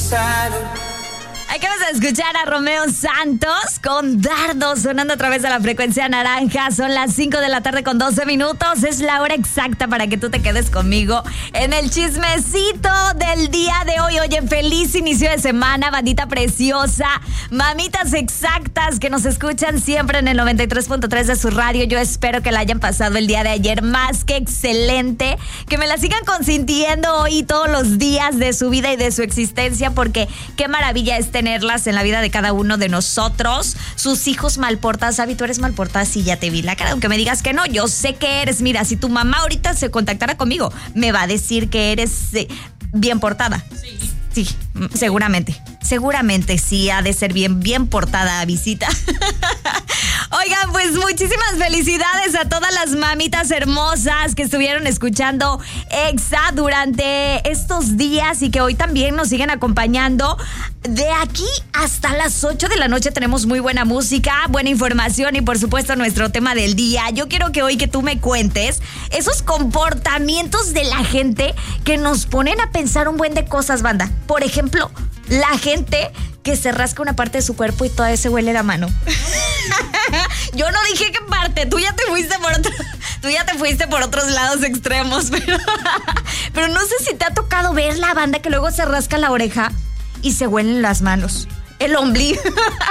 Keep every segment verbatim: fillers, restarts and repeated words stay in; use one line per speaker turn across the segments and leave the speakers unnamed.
Acabas de escuchar a Romeo Santos con Dardo sonando a través de la frecuencia naranja. Son las cinco de la tarde con doce minutos. Es la hora exacta para que tú te quedes conmigo en el chismecito del día de hoy. Oye, feliz inicio de semana, bandita preciosa, mamitas exactas que nos escuchan siempre en el noventa y tres punto tres de su radio. Yo espero que la hayan pasado el día de ayer más que excelente, que me la sigan consintiendo hoy todos los días de su vida y de su existencia, porque qué maravilla es tenerlas en la vida de cada uno de nosotros. Sus hijos malportadas. Abby, tú eres malportada, sí, ya te vi la cara, aunque me digas que no, yo sé que eres. Mira, si tu mamá ahorita se contactara conmigo, me va a decir que eres eh, bien portada. Sí. Sí, seguramente. Seguramente sí, ha de ser bien, bien portada a visita. Oigan, pues muchísimas felicidades a todas las mamitas hermosas que estuvieron escuchando Exa durante estos días y que hoy también nos siguen acompañando. De aquí hasta las ocho de la noche tenemos muy buena música, buena información y por supuesto nuestro tema del día. Yo quiero que hoy que tú me cuentes esos comportamientos de la gente que nos ponen a pensar un buen de cosas, banda. Por ejemplo, la gente que se rasca una parte de su cuerpo y todavía se huele la mano. Yo no dije qué parte, tú ya te fuiste por otro, tú ya te fuiste por otros lados extremos, pero, pero no sé si te ha tocado ver la banda que luego se rasca la oreja y se huelen las manos, el ombligo.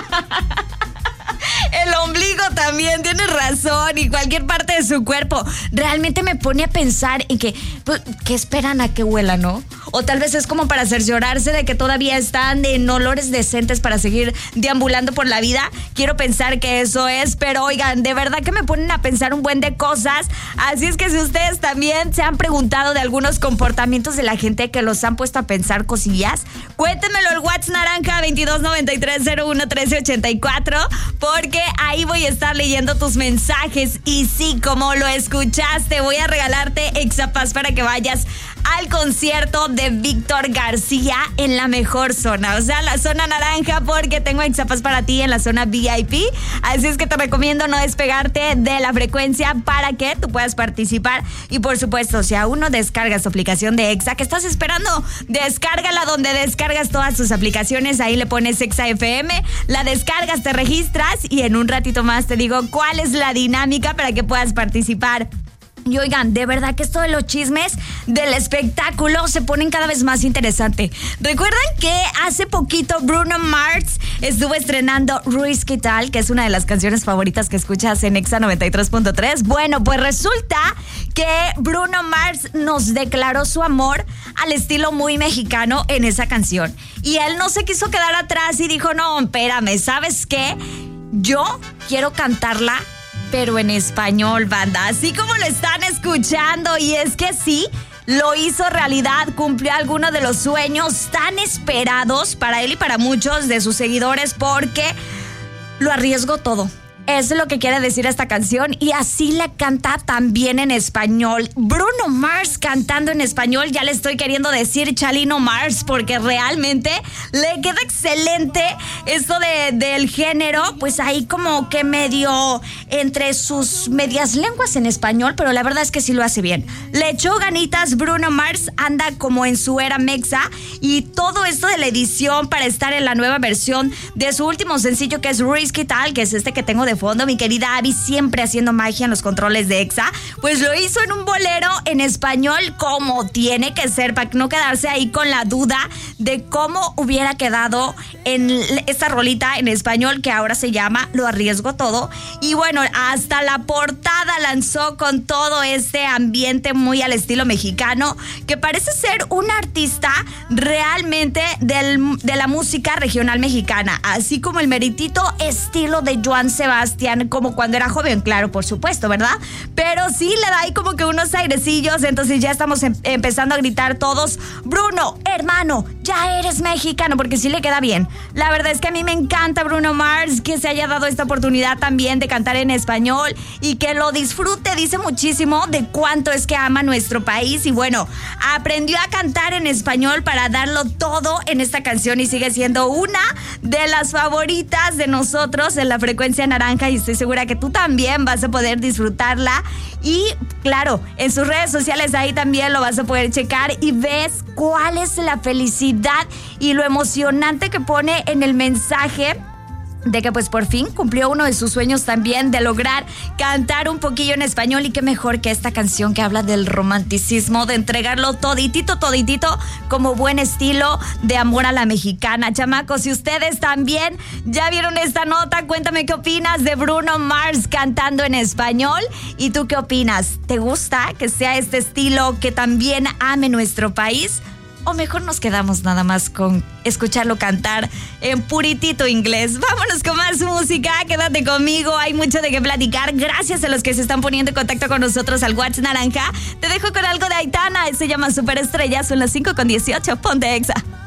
El ombligo también, tienes razón, y cualquier parte de su cuerpo. Realmente me pone a pensar en que, pues, ¿qué esperan a que huela, no? O tal vez es como para cerciorarse de que todavía están en olores decentes para seguir deambulando por la vida. Quiero pensar que eso es, pero oigan, de verdad que me ponen a pensar un buen de cosas. Así es que si ustedes también se han preguntado de algunos comportamientos de la gente que los han puesto a pensar cosillas, cuéntenmelo el WhatsApp naranja veintidós noventa y tres cero uno trece ochenta y cuatro, porque ahí voy a estar leyendo tus mensajes. Y sí, como lo escuchaste, voy a regalarte Exapaz para que vayas al concierto de Víctor García en la mejor zona, o sea, la zona naranja, porque tengo Exapaz para ti en la zona V I P. Así es que te recomiendo no despegarte de la frecuencia para que tú puedas participar. Y por supuesto, si aún no descargas tu aplicación de Exa, ¿qué estás esperando? Descárgala donde descargas todas tus aplicaciones. Ahí le pones Exa F M, la descargas, te registras y en un ratito más te digo cuál es la dinámica para que puedas participar. Y oigan, de verdad que esto de los chismes del espectáculo se ponen cada vez más interesante. ¿Recuerdan que hace poquito Bruno Mars estuvo estrenando Risky Tal, que es una de las canciones favoritas que escuchas en Exa noventa y tres punto tres? Bueno, pues resulta que Bruno Mars nos declaró su amor al estilo muy mexicano en esa canción. Y él no se quiso quedar atrás y dijo, no, espérame, ¿sabes qué? Yo quiero cantarla, pero en español, banda, así como lo están escuchando. Y es que sí, lo hizo realidad, cumplió alguno de los sueños tan esperados para él y para muchos de sus seguidores, porque lo arriesgó todo. Eso es lo que quiere decir esta canción, y así la canta también en español. Bruno Mars cantando en español, ya le estoy queriendo decir Chalino Mars, porque realmente le queda excelente esto de, del género, pues ahí como que medio entre sus medias lenguas en español, pero la verdad es que sí lo hace bien. Le echó ganitas. Bruno Mars anda como en su era mexa, y todo esto de la edición para estar en la nueva versión de su último sencillo, que es Risky Tal, que es este que tengo de fondo, mi querida Abby siempre haciendo magia en los controles de Exa, pues lo hizo en un bolero en español como tiene que ser, para no quedarse ahí con la duda de cómo hubiera quedado en esta rolita en español, que ahora se llama Lo Arriesgo Todo. Y bueno, hasta la portada lanzó con todo este ambiente muy al estilo mexicano, que parece ser un artista realmente del, de la música regional mexicana, así como el meritito estilo de Joan Sebastián, como cuando era joven, claro, por supuesto, ¿verdad? Pero sí le da ahí como que unos airecillos. Entonces ya estamos em- empezando a gritar todos, Bruno, hermano, ya eres mexicano, porque sí le queda bien. La verdad es que a mí me encanta Bruno Mars, que se haya dado esta oportunidad también de cantar en español y que lo disfrute. Dice muchísimo de cuánto es que ama nuestro país, y bueno, aprendió a cantar en español para darlo todo en esta canción, y sigue siendo una de las favoritas de nosotros en la frecuencia naranja, y estoy segura que tú también vas a poder disfrutarla. Y claro, en sus redes sociales ahí también lo vas a poder checar y ves cuál es la felicidad felicidad y lo emocionante que pone en el mensaje de que pues por fin cumplió uno de sus sueños también de lograr cantar un poquillo en español, y qué mejor que esta canción que habla del romanticismo, de entregarlo toditito, toditito como buen estilo de amor a la mexicana. Chamacos, si ustedes también ya vieron esta nota, cuéntame qué opinas de Bruno Mars cantando en español. ¿Y tú qué opinas? ¿Te gusta que sea este estilo que también ame nuestro país? ¿O mejor nos quedamos nada más con escucharlo cantar en puritito inglés? Vámonos con más música, quédate conmigo, hay mucho de qué platicar. Gracias a los que se están poniendo en contacto con nosotros al WhatsApp naranja. Te dejo con algo de Aitana, se llama Superestrella, son las cinco con dieciocho, ponte Exa.